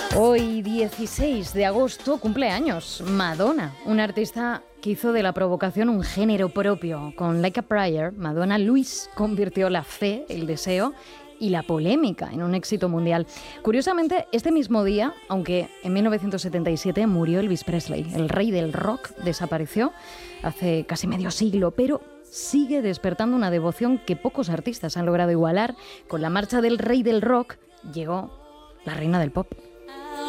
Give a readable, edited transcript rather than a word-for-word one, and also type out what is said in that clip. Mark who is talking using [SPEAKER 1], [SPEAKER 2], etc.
[SPEAKER 1] Hoy, 16 de agosto, cumple años Madonna, una artista que hizo de la provocación un género propio. Con Like a Prayer, Madonna Luis convirtió la fe, el deseo y la polémica en un éxito mundial. Curiosamente, este mismo día, aunque en 1977 murió Elvis Presley, el rey del rock, desapareció hace casi medio siglo, pero sigue despertando una devoción que pocos artistas han logrado igualar. Con la marcha del rey del rock llegó la reina del pop.